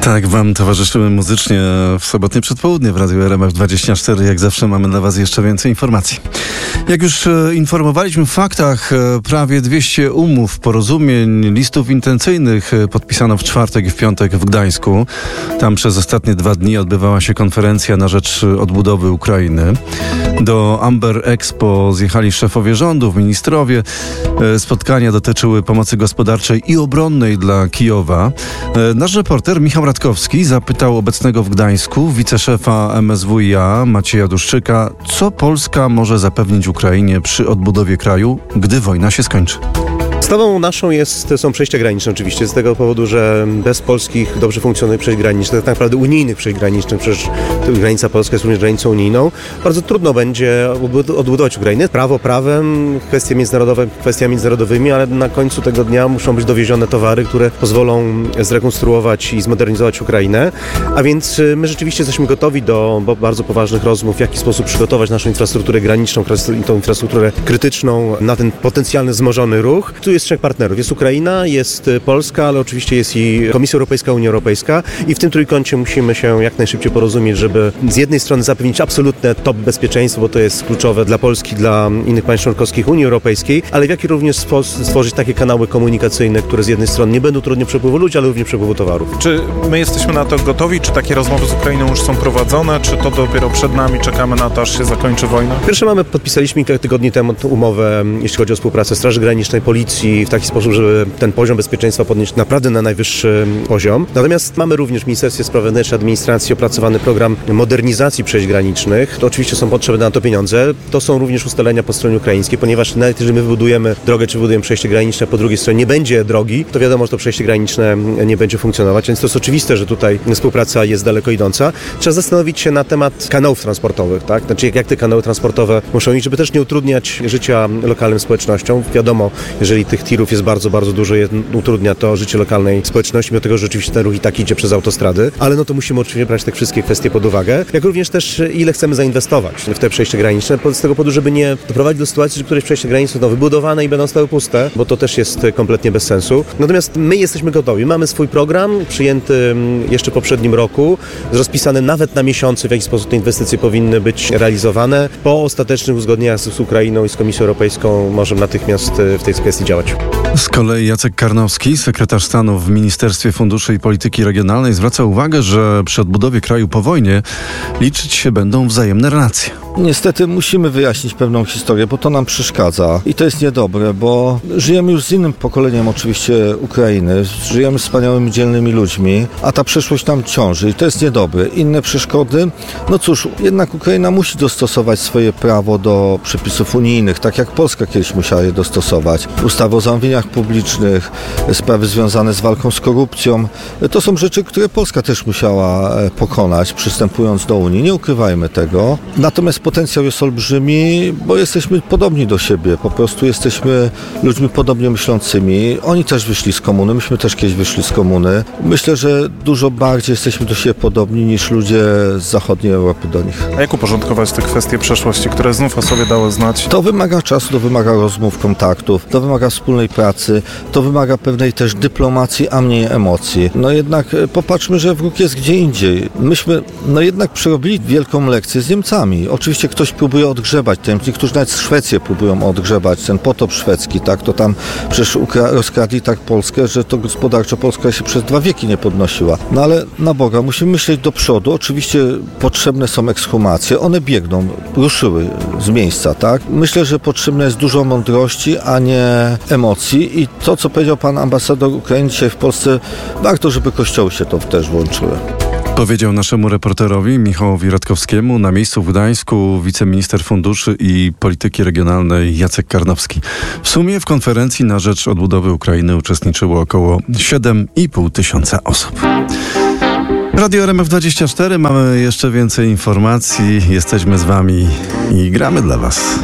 Tak wam towarzyszymy muzycznie w sobotnie przedpołudnie w Radiu RMF24. Jak zawsze mamy dla was jeszcze więcej informacji. Jak już informowaliśmy w faktach, prawie 200 umów, porozumień, listów intencyjnych podpisano w czwartek i w piątek w Gdańsku. Tam przez ostatnie 2 dni odbywała się konferencja na rzecz odbudowy Ukrainy. Do Amber Expo zjechali szefowie rządów, ministrowie. Spotkania dotyczyły pomocy gospodarczej i obronnej dla Kijowa. Nasz reporter Michał Radkowski zapytał obecnego w Gdańsku wiceszefa MSWiA Macieja Duszczyka, co Polska może zapewnić Ukrainie przy odbudowie kraju, gdy wojna się skończy. Stawą naszą są przejścia graniczne oczywiście, z tego powodu, że bez polskich dobrze funkcjonujących przejść granicznych, tak naprawdę unijnych przejść granicznych, przecież granica polska jest również granicą unijną, bardzo trudno będzie odbudować Ukrainę. Prawo prawem, kwestie międzynarodowe kwestiami międzynarodowymi, ale na końcu tego dnia muszą być dowiezione towary, które pozwolą zrekonstruować i zmodernizować Ukrainę. A więc my rzeczywiście jesteśmy gotowi do bardzo poważnych rozmów, w jaki sposób przygotować naszą infrastrukturę graniczną, tą infrastrukturę krytyczną na ten potencjalny wzmożony ruch. Tu jest 3 partnerów. Jest Ukraina, jest Polska, ale oczywiście jest i Komisja Europejska, Unia Europejska i w tym trójkącie musimy się jak najszybciej porozumieć, żeby z jednej strony zapewnić absolutne top bezpieczeństwo, bo to jest kluczowe dla Polski, dla innych państw członkowskich Unii Europejskiej, ale w jaki również stworzyć takie kanały komunikacyjne, które z jednej strony nie będą utrudniać przepływu ludzi, ale również przepływu towarów. Czy my jesteśmy na to gotowi? Czy takie rozmowy z Ukrainą już są prowadzone? Czy to dopiero przed nami? Czekamy na to, aż się zakończy wojna? Pierwsze podpisaliśmy kilka tygodni temu umowę, jeśli chodzi o współpracę Straży Granicznej, Policji, w taki sposób, żeby ten poziom bezpieczeństwa podnieść naprawdę na najwyższy poziom. Natomiast mamy również w Ministerstwie Spraw Wewnętrznych i Administracji opracowany program modernizacji przejść granicznych. To oczywiście są potrzebne na to pieniądze. To są również ustalenia po stronie ukraińskiej, ponieważ nawet jeżeli my wybudujemy drogę, czy wybudujemy przejście graniczne, po drugiej stronie nie będzie drogi, to wiadomo, że to przejście graniczne nie będzie funkcjonować, więc to jest oczywiste, że tutaj współpraca jest daleko idąca. Trzeba zastanowić się na temat kanałów transportowych, tak? Znaczy jak te kanały transportowe muszą iść, żeby też nie utrudniać życia lokalnym społecznościom. Wiadomo, jeżeli tych tirów jest bardzo, bardzo dużo, utrudnia to życie lokalnej społeczności, mimo tego, że rzeczywiście ten ruch i tak idzie przez autostrady, ale no to musimy oczywiście brać te wszystkie kwestie pod uwagę, jak również też ile chcemy zainwestować w te przejście graniczne, z tego powodu, żeby nie doprowadzić do sytuacji, że któreś przejście graniczne są wybudowane i będą stały puste, bo to też jest kompletnie bez sensu. Natomiast my jesteśmy gotowi, mamy swój program przyjęty jeszcze w poprzednim roku, rozpisany nawet na miesiące, w jaki sposób te inwestycje powinny być realizowane. Po ostatecznych uzgodnieniach z Ukrainą i z Komisją Europejską możemy natychmiast w tej kwestii działać. Z kolei Jacek Karnowski, sekretarz stanu w Ministerstwie Funduszy i Polityki Regionalnej, zwraca uwagę, że przy odbudowie kraju po wojnie liczyć się będą wzajemne relacje. Niestety musimy wyjaśnić pewną historię, bo to nam przeszkadza i to jest niedobre, bo żyjemy już z innym pokoleniem oczywiście Ukrainy, żyjemy z wspaniałymi, dzielnymi ludźmi, a ta przeszłość nam ciąży i to jest niedobre. Inne przeszkody? No cóż, jednak Ukraina musi dostosować swoje prawo do przepisów unijnych, tak jak Polska kiedyś musiała je dostosować. Ustawy o zamówieniach publicznych, sprawy związane z walką z korupcją, to są rzeczy, które Polska też musiała pokonać, przystępując do Unii. Nie ukrywajmy tego. Natomiast potencjał jest olbrzymi, bo jesteśmy podobni do siebie. Po prostu jesteśmy ludźmi podobnie myślącymi. Oni też wyszli z komuny, myśmy też kiedyś wyszli z komuny. Myślę, że dużo bardziej jesteśmy do siebie podobni niż ludzie z zachodniej Europy do nich. A jak uporządkować te kwestie przeszłości, które znów o sobie dały znać? To wymaga czasu, to wymaga rozmów, kontaktów, to wymaga wspólnej pracy, to wymaga pewnej też dyplomacji, a mniej emocji. No jednak popatrzmy, że wróg jest gdzie indziej. Myśmy jednak przerobili wielką lekcję z Niemcami. Oczywiście ktoś próbuje odgrzebać, niektórzy nawet Szwecję próbują odgrzebać, ten potop szwedzki, tak, to tam przecież rozkradli tak Polskę, że to gospodarczo Polska się przez 2 wieki nie podnosiła. No ale na Boga, musimy myśleć do przodu, oczywiście potrzebne są ekshumacje, one biegną, ruszyły z miejsca, tak. Myślę, że potrzebne jest dużo mądrości, a nie emocji i to, co powiedział pan ambasador Ukrainy dzisiaj w Polsce, warto, żeby kościoły się to też włączyły. Powiedział naszemu reporterowi Michałowi Radkowskiemu na miejscu w Gdańsku wiceminister funduszy i polityki regionalnej Jacek Karnowski. W sumie w konferencji na rzecz odbudowy Ukrainy uczestniczyło około 7,5 tysiąca osób. Radio RMF24, mamy jeszcze więcej informacji, jesteśmy z wami i gramy dla was.